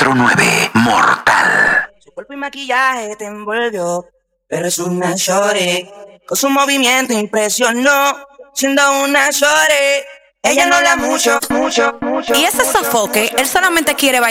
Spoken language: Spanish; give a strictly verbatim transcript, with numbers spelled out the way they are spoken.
cuatro nueve Mortal. Su cuerpo y maquillaje te envolvió, pero es una shorty. Con su movimiento impresionó, siendo una shorty. Ella no habla mucho, mucho, mucho. Y ese sofoque, él solamente quiere bailar.